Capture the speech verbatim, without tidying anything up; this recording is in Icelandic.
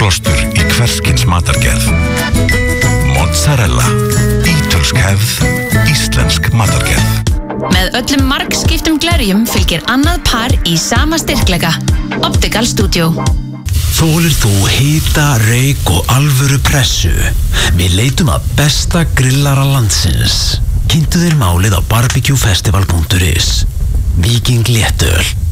flostur í hverskins matargerð. Mozzarella. Ítölsk hefð. Íslensk matargerð. Með öllum margskiptum glerjum fylgir annað par í sama styrkleika. Optical Studio. Þolir þú hita, reik og alvöru pressu? Við leitum að besta grillara landsins. Kynntu þér málið á barbecue festival punktur is. Viking léttöl.